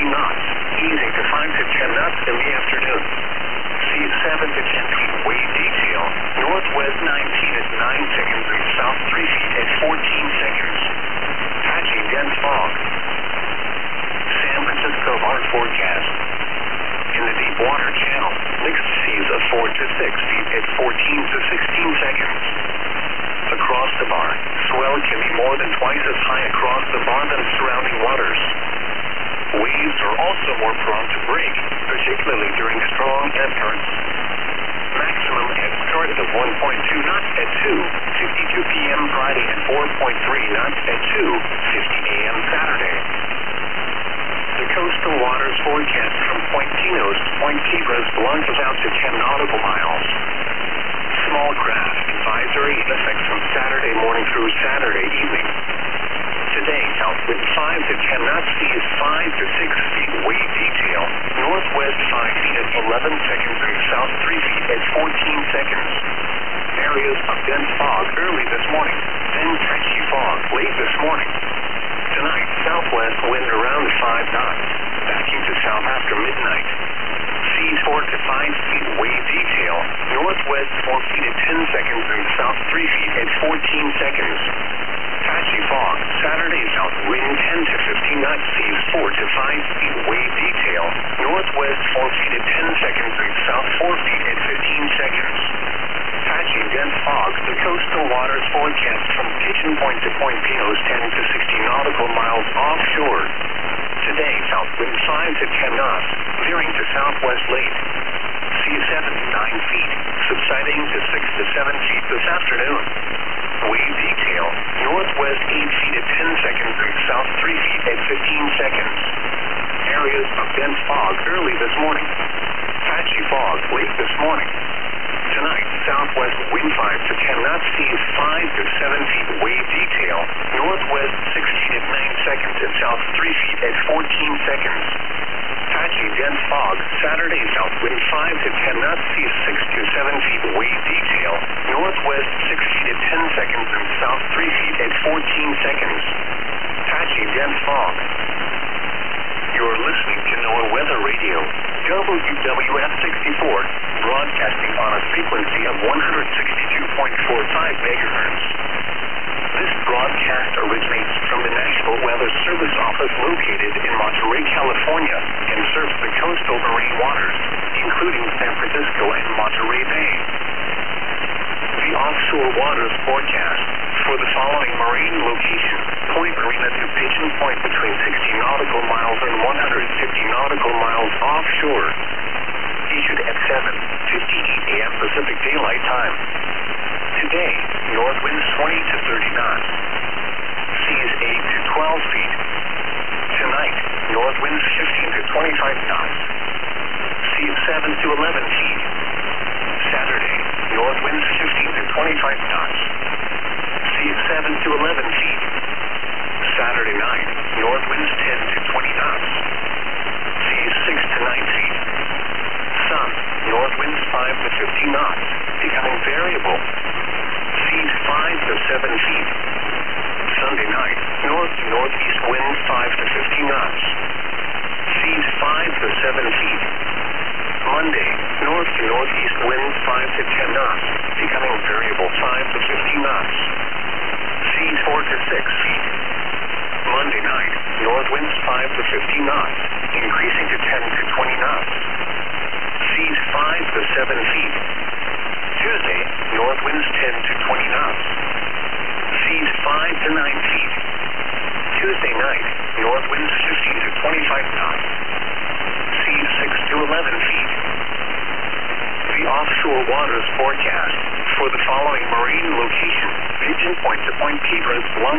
knots, easing to 5 to 10 knots in the afternoon. Seas 7 to 10 feet wave detail, northwest 19 at 9 seconds and south 3 feet at 14 seconds. Patchy dense fog. San Francisco hard forecast. In the deep water channel, mixed seas of 4 to 6 feet at 14 to 16 seconds. Across the bar, swell can be more than twice as high across the bar than surrounding waters. Waves are also more prone to break, particularly during strong ebb currents. Maximum ebb current of 1.2 knots at 2:52 p.m. Friday and 4.3 knots at 2:50 a.m. Saturday. The coastal waters forecast from Point Pinos to Point Piedras plunges out to 10 nautical miles. Small craft advisory in effect from Saturday morning through Saturday evening. Today, south wind 5 to 10 knots, seas 5 to 6 feet wave detail, northwest 5 feet at 11 seconds and south 3 feet at 14 seconds. Areas of dense fog early this morning, then patchy fog late this morning. Tonight, southwest wind around 5 knots, backing to south after midnight. Seas 4 to 5 feet wave detail, northwest 4 feet at 10 seconds and south 3 feet at 14 seconds. Patchy fog, Saturday south wind 10 to 15 knots, seas 4 to 5 feet wave detail, northwest 4 feet at 10 seconds and south 4 feet at 15 seconds. Patchy dense fog, the coastal waters forecast from Pigeon Point to Point Pinos 10 to 60 nautical miles offshore. Today, south wind 5 to 10 knots, veering to southwest late. Sea 7 to 9 feet, subsiding to 6 to 7 feet this afternoon. Wave detail, northwest 8 feet at 10 seconds and south 3 feet at 15 seconds. Areas of dense fog early this morning. Patchy fog late this morning. Tonight, southwest wind 5 to 10 knots, seas 5 to 7 feet wave detail, northwest 6 feet at 9 seconds and south 3 feet at 14 seconds. Patchy dense fog, Saturday, south wind 5 to 10 knots, seas 6 to 7 feet wave detail, northwest 6 feet at 10 seconds and south 3 feet at 14 seconds. Patchy dense fog. You're listening to NOAA Weather Radio, WWF 64, broadcasting on a frequency of 162.45 megahertz. This broadcast originates from the National Weather Service office located in Monterey, California, and serves the coastal marine waters, including San Francisco and Monterey Bay. The offshore waters forecast for the following marine locations: Point Marina to Pigeon Point between 60 nautical miles and 150 nautical miles offshore. Issued at 7:58 a.m. Pacific Daylight Time. Today, north winds 20 to 30 knots. Seas 8 to 12 feet. Tonight, north winds 15 to 25 knots. Seas 7 to 11 feet. Saturday, north winds 15 to 25 knots. Seas 7 to 11 feet. Saturday night, north winds 10 to 20 knots. Seas 6 to 9 feet. Sun, north winds 5 to 15 knots, becoming variable. Seas 5 to 7 feet. Sunday night, north to northeast winds 5 to 15 knots. Seas 5 to 7 feet. Monday, north to northeast winds 5 to 10 knots, becoming variable 5 to 15 knots. Seas 4 to 6 feet. Monday night, north winds 5 to 15 knots, increasing to 10 to 20 knots. Seas 5 to 7 feet. Tuesday, north winds 10 to 20 knots. Seas 5 to 9 feet. Tuesday night, north winds 15 to 25 knots. Seas 6 to 11 feet. The offshore waters forecast for the following marine locations: Pigeon Point to Point Piedras,